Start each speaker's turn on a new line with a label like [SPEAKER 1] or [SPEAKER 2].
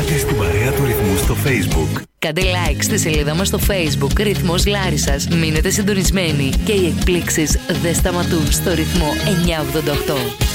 [SPEAKER 1] Μπείτε στην παρέα του Ρυθμού στο Facebook.
[SPEAKER 2] Κάντε like στη σελίδα μας στο Facebook Ρυθμός Λάρισσας. Μείνετε συντονισμένοι και οι εκπλήξεις δεν σταματούν στο ρυθμό 988.